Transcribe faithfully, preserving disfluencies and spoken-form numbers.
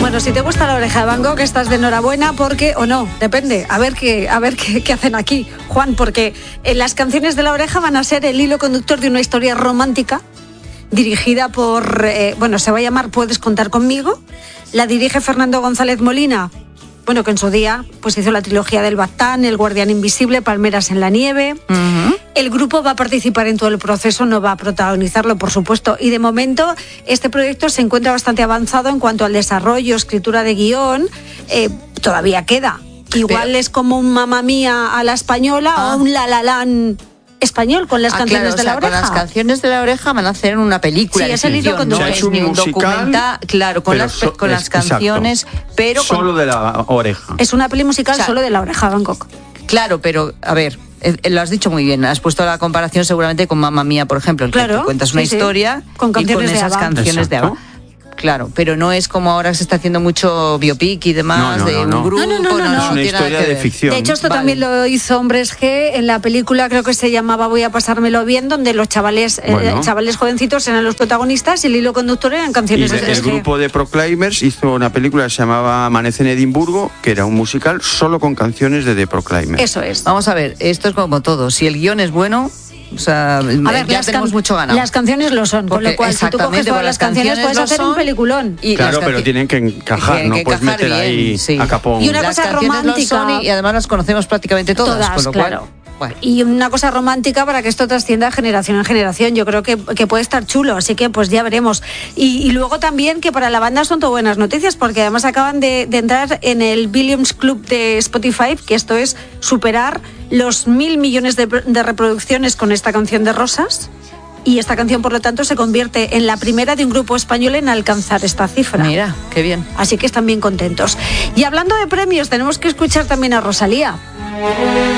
Bueno, si te gusta La Oreja de Van Gogh, estás de enhorabuena, porque, o no, depende, a ver qué, a ver qué, qué hacen aquí, Juan, porque eh, las canciones de La Oreja van a ser el hilo conductor de una historia romántica dirigida por, eh, bueno, se va a llamar Puedes contar conmigo. La dirige Fernando González Molina, bueno, que en su día pues hizo la trilogía del Baztán, El Guardián Invisible, Palmeras en la Nieve. Uh-huh. El grupo va a participar en todo el proceso, no va a protagonizarlo, por supuesto. Y de momento este proyecto se encuentra bastante avanzado en cuanto al desarrollo, escritura de guión. Eh, todavía queda. Igual Pero... es como un Mamma Mía a la española ah. o un La La Land español con las ah, canciones claro, de o sea, La Oreja. Con las canciones de La Oreja van a hacer una película. Sí, de es el hilo conductor. No o sea, es ni un documental, claro, con las, so, con es, las canciones, exacto. pero con, solo de La Oreja. Es una peli musical o sea, solo de La Oreja Van Gogh. Claro, pero a ver, eh, lo has dicho muy bien, has puesto la comparación seguramente con Mamma Mía, por ejemplo, el claro, que cuentas una sí, historia sí. Con y con esas de canciones Exacto. de ABBA. Claro, pero no es como ahora se está haciendo mucho biopic y demás no, no, de no, un no. grupo. No, no, no, no, no. Es una historia de ficción. De hecho, esto vale. también lo hizo Hombres G en la película, creo que se llamaba Voy a pasármelo bien, donde los chavales bueno. eh, chavales jovencitos eran los protagonistas y el hilo conductor eran canciones y de el, el grupo de Proclaimers hizo una película que se llamaba Amanece en Edimburgo, que era un musical solo con canciones de The Proclaimers. Eso es. Vamos a ver, esto es como todo. Si el guión es bueno... O sea, a ver, ya tenemos can- mucho ganado. Las canciones lo son, porque con lo cual si tú coges todas las canciones, canciones puedes hacer un peliculón. Y claro, pero tienen que encajar, tienen no que puedes encajar meter bien, ahí sí. a capón. Y una las cosa romántica. Y, y además las conocemos prácticamente todas, todas con lo claro. cual... Bueno. Y una cosa romántica para que esto trascienda de generación en generación. Yo creo que, que puede estar chulo, así que pues ya veremos. Y, y luego también que para la banda son todo buenas noticias, porque además acaban de, de entrar en el Billions Club de Spotify, que esto es superar los mil millones de, de reproducciones con esta canción de Rosas. Y esta canción, por lo tanto, se convierte en la primera de un grupo español en alcanzar esta cifra. Mira, qué bien. Así que están bien contentos. Y hablando de premios, tenemos que escuchar también a Rosalía.